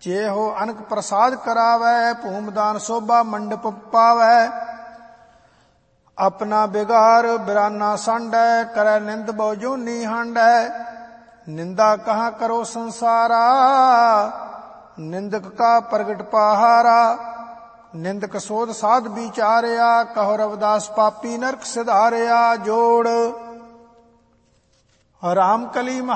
ਜੇ ਹੋ ਅਨਕ ਪ੍ਰਸਾਦ ਕਰਾਵੈ, ਭੂਮਦਾਨ ਸੋਭਾ ਮੰਡਪ ਪਾਵੈ। ਆਪਣਾ ਬਿਗਾਰ ਬਿਰਾਨਾ ਸੰਡੈ, ਕਰੈ ਨਿੰਦ ਬਹੁ ਜੋਨੀ ਹੰਡੈ। ਨਿੰਦਾ ਕਹਾਂ ਕਰੋ ਸੰਸਾਰਾ, ਨਿੰਦਕ ਕਾ ਪ੍ਰਗਟ ਪਹਾਰਾ। ਨਿੰਦਕ ਸੋਧ ਸਾਧ ਵਿਚਾਰਿਆ, ਕਹੋ ਰਵਿਦਾਸ ਪਾਪੀ ਨਰਕ ਸਿਧਾਰਿਆ। ਜੋੜ ਰਾਮ ਕਲੀ